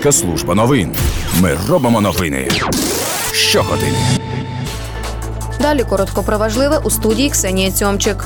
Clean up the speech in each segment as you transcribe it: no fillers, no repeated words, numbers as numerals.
Українська служба новин. Ми робимо новини щогодини. Далі коротко про важливе у студії Ксенія Цьомчик.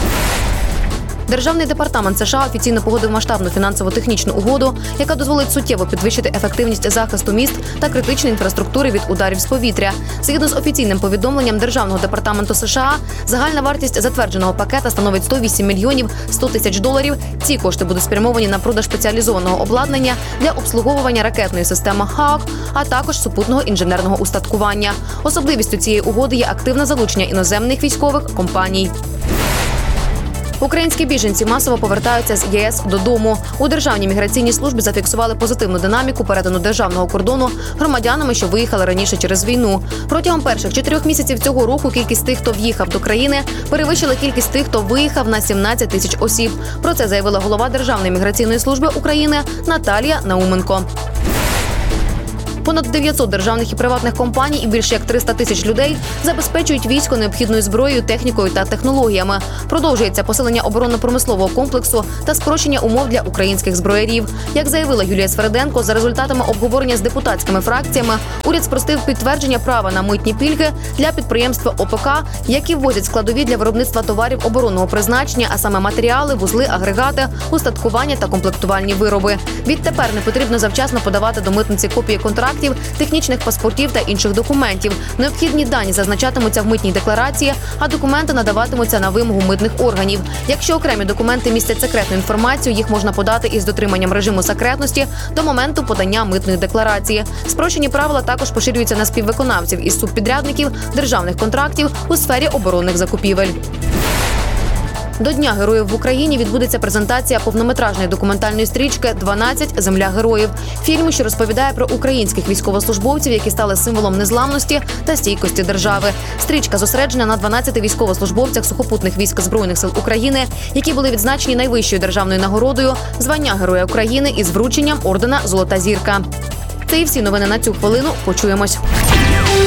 Державний департамент США офіційно погодив масштабну фінансово-технічну угоду, яка дозволить суттєво підвищити ефективність захисту міст та критичної інфраструктури від ударів з повітря. Згідно з офіційним повідомленням Державного департаменту США, загальна вартість затвердженого пакета становить 108 мільйонів 100 тисяч доларів. Ці кошти будуть спрямовані на продаж спеціалізованого обладнання для обслуговування ракетної системи «Хаук», а також супутного інженерного устаткування. Особливістю цієї угоди є активне залучення іноземних військових компаній. Українські біженці масово повертаються з ЄС додому. У Державній міграційній службі зафіксували позитивну динаміку перетину державного кордону громадянами, що виїхали раніше через війну. Протягом перших 4 місяців цього року кількість тих, хто в'їхав до країни, перевищила кількість тих, хто виїхав, на 17 тисяч осіб. Про це заявила голова Державної міграційної служби України Наталія Науменко. Понад 900 державних і приватних компаній і більше як 300 тисяч людей забезпечують військо необхідною зброєю, технікою та технологіями. Продовжується посилення оборонно-промислового комплексу та спрощення умов для українських зброярів. Як заявила Юлія Свериденко, за результатами обговорення з депутатськими фракціями уряд спростив підтвердження права на митні пільги для підприємства ОПК, які ввозять складові для виробництва товарів оборонного призначення, а саме матеріали, вузли, агрегати, устаткування та комплектувальні вироби. Відтепер не потрібно завчасно подавати до митниці копії контрактів, технічних паспортів та інших документів. Необхідні дані зазначатимуться в митній декларації, а документи надаватимуться на вимогу митних органів. Якщо окремі документи містять секретну інформацію, їх можна подати із дотриманням режиму секретності до моменту подання митної декларації. Спрощені правила також поширюються на співвиконавців із субпідрядників державних контрактів у сфері оборонних закупівель. До Дня героїв в Україні відбудеться презентація повнометражної документальної стрічки «12. Земля героїв». Фільму, що розповідає про українських військовослужбовців, які стали символом незламності та стійкості держави. Стрічка зосереджена на 12 військовослужбовцях сухопутних військ Збройних сил України, які були відзначені найвищою державною нагородою звання Героя України із врученням ордена «Золота зірка». Це і всі новини на цю хвилину. Почуємось.